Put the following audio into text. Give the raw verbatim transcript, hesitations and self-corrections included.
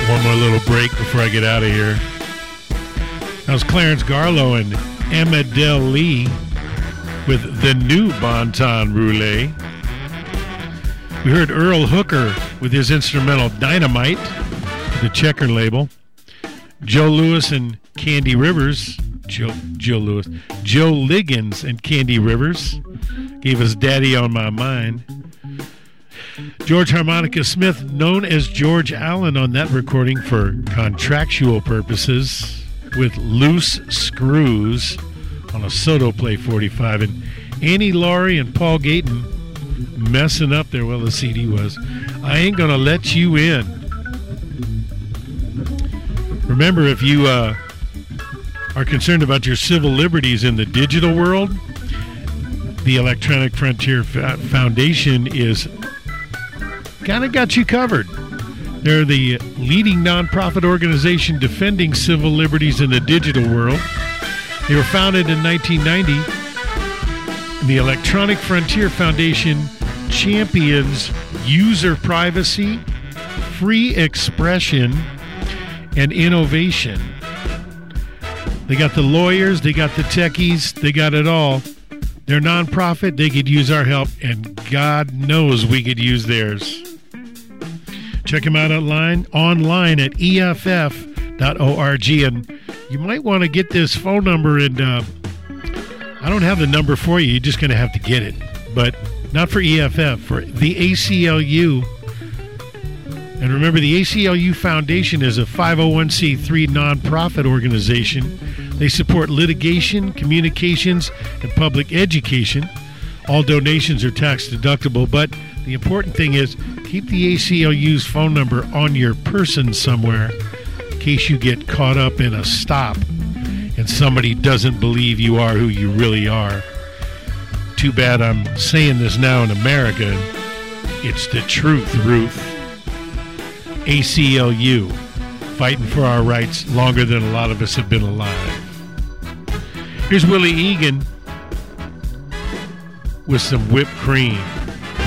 One more little break before I get out of here. That was Clarence Garlow and Amadel Lee with the new Bon Ton Roulette. We heard Earl Hooker with his instrumental Dynamite, the Checker label. Joe Louis and Candy Rivers, Joe, Joe Louis, Joe Liggins and Candy Rivers gave us Daddy on My Mind. George Harmonica Smith, known as George Allen on that recording for contractual purposes, with Loose Screws on a Soto Play forty-five. And Annie Laurie and Paul Gayton messing up there. Well, the C D was I Ain't Gonna Let You In. Remember, if you uh, are concerned about your civil liberties in the digital world, the Electronic Frontier F- Foundation is kind of got you covered. They're the leading nonprofit organization defending civil liberties in the digital world. They were founded in nineteen ninety. The Electronic Frontier Foundation champions user privacy, free expression, and innovation. They got the lawyers, they got the techies, they got it all. They're nonprofit, they could use our help, and God knows we could use theirs. Check them out online, online at E F F dot org, and you might want to get this phone number, and uh, I don't have the number for you, you're just going to have to get it, but not for E F F, for the A C L U. And remember, the A C L U Foundation is a five oh one c three nonprofit organization. They support litigation, communications, and public education. All donations are tax deductible, but the important thing is keep the A C L U's phone number on your person somewhere in case you get caught up in a stop and somebody doesn't believe you are who you really are. Too bad I'm saying this now in America. It's the truth, Ruth. A C L U, fighting for our rights longer than a lot of us have been alive. Here's Willie Egan with some whipped cream.